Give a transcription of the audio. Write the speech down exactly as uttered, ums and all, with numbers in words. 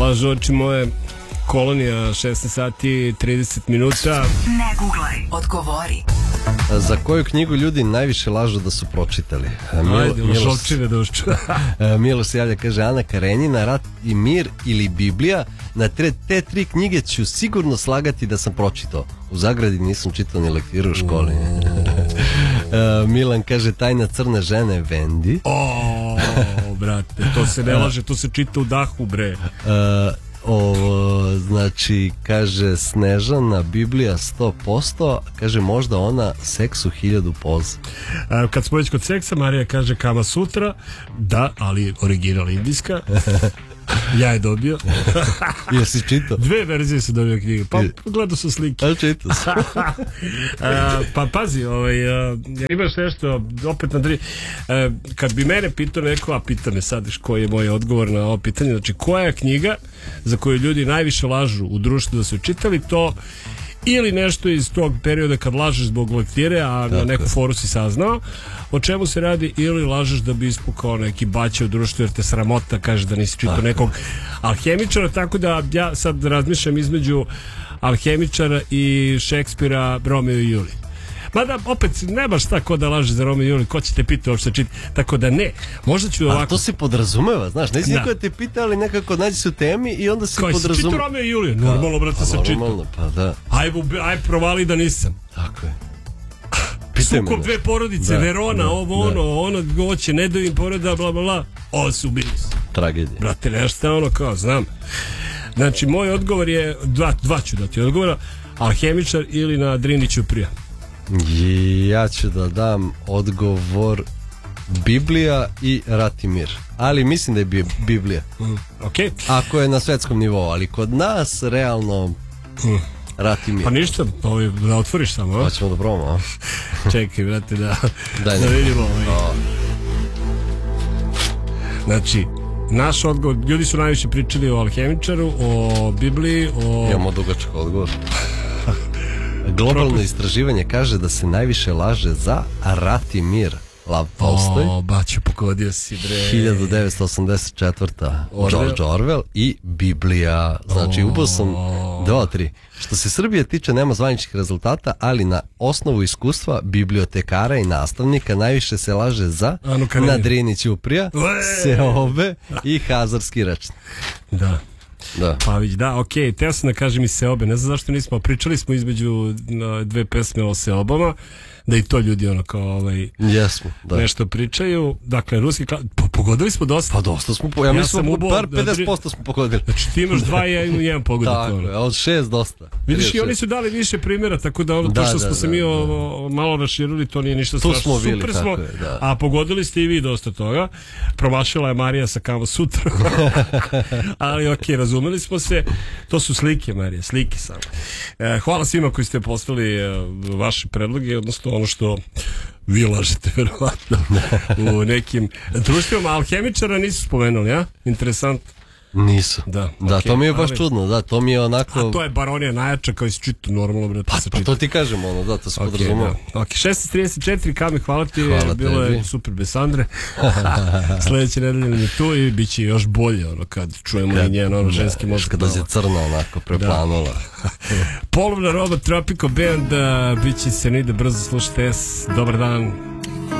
Lažu oči moje, kolonija, šesnaest sati trideset minuta. Ne guglaj, odgovori. Za koju knjigu ljudi najviše lažu da su pročitali? Milo, Ajde, lažovčine da ušću. Milo se javlja, kaže Ana Karenjina, Rat i mir ili Biblija. Na te, te tri knjige ću sigurno slagati da sam pročitao. U zagradi nisam čitao ni lektiru u školi. uh, Milan kaže Tajna crne žene Vendi. O, brate, to se ne laže, to se čita u dahu, bre. Uh, Ovo, znači, kaže Snežana, Biblija sto posto, kaže možda ona seksu hiljadu poza. A, kad smo već kod seksa, Marija kaže Kama Sutra, da, ali original indijska. Ja je dobio. Jesi čitao? Dve verzije se dobio knjige. Pa gledao sam slike. A čitao sam. A, pa pazi, ovaj, a, imaš nešto opet na tri. A, kad bi mene pitao neko, a pita me sad koji je moj odgovor na ovo pitanje, znači koja je knjiga za koju ljudi najviše lažu u društvu da su čitali to, ili nešto iz tog perioda kad lažeš zbog lektire, a na neku foru si saznao o čemu se radi, ili lažeš da bi ispukao neki baće u društvu jer te sramota, kaže da nisi čitao nekog alhemičara. Tako da ja sad razmišljam između alhemičara i Šekspira, Romeo i Julije. Mada opet ne baš tako da laže za Romeo i Juliju, ko će te pitati uopšte čiti, tako da ne, možda ću ovako. A to se podrazumeva, znaš, neće da. Niko da te pita, ali nekako nađe se u temi i onda se podrazumeva. Koji si čitao Romeo i Juliju? Normalno, brate, sam čitao. Pa da. Aj, aj provali da nisam. Tako je. Sukob dve porodice, da, Verona, da, ovo ono, da. ono goće, ne dojim poroda, bla bla bla. Ovo su bili su. Tragedija. Brate, nešto ono kao, znam. Znači, moj odgovor je, dva, dva ću dati odgovora, alhemičar ili na Driniću prija. Ja ću da dam odgovor Biblija i Rat i mir. Ali mislim da je Biblija. Mm, okay. Ako je na svetskom nivou, ali kod nas realno mm. Rat i mir. Pa ništa, ovaj, da otvoriš samo. Pa ćemo da probamo. Čekaj, brate, da, Daj, da vidimo. Ovaj. Znači, naš odgovor, ljudi su najviše pričali o alhemičaru, o Bibliji, o... Imamo dugačak odgovor. Globalno istraživanje kaže da se najviše laže za Rat i mir. Lav Tolstoj. O, baću, pogodio si, bre. hiljadu devetsto osamdeset četvrta. George Orwell i Biblija. Znači, upao sam dva, tri. Što se Srbije tiče, nema zvaničnih rezultata, ali na osnovu iskustva bibliotekara i nastavnika najviše se laže za Nadrinić Uprija, Seobe i Hazarski rečnik. Da. Da. Pa vić, da, okej, okay. Teo sam da kažem i Seobe, ne znam zašto nismo, pričali smo između dve pesme o Seobama, da i to ljudi ono kao ovaj, Jesmo, da. nešto pričaju. Dakle, ruski kla... po, pogodili smo dosta. Pa dosta smo, ja, ja mislim da bar pedeset posto smo pogodili. Znači ti imaš dva i ja imam jedan pogodak. Tako je, od šest dosta. Vidiš, i oni su dali više primjera, tako da ono, da, to što da, smo da, se mi da, o, malo raširili, to nije ništa strašno. Smo bili, super smo, je, da. A pogodili ste i vi dosta toga. Promašila je Marija sa Kama Sutra. Ali okej, okay, razumeli smo se. To su slike, Marija, slike samo. E, hvala svima koji ste poslali e, vaše predloge, odnosno ono što vi lažete verovatno u nekim društvima. Alhemičara nisu spomenuli, ja? Interesantno. Nisu. Da, da okay, to mi je baš ali... čudno, da, to mi je onako... A to je baronija najjača kao si čito normalno, brate, pa, se pa to ti kažem, ono, da, to se okay, podrazumeva. Da. Ok, šesnaest trideset četiri, Kami, hvala ti, hvala bilo tebi. Je super bez Sandre. Sledeće nedelje nam je tu i bit će još bolje, ono, kad čujemo kad, i njen, ono, ženski mozak. Kad dođe crna, onako, preplanula. Polovna roba, Tropico Band, uh, bit će se, ne ide brzo, slušajte, dobar dan.